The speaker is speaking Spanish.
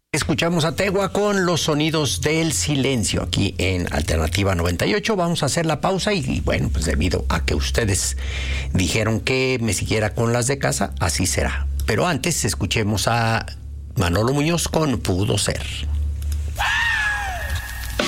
Escuchamos a Tegua con los sonidos del silencio aquí en Alternativa 98. Vamos a hacer la pausa y bueno, pues debido a que ustedes dijeron que me siguiera con las de casa, así será. Pero antes escuchemos a Manolo Muñoz con Pudo Ser.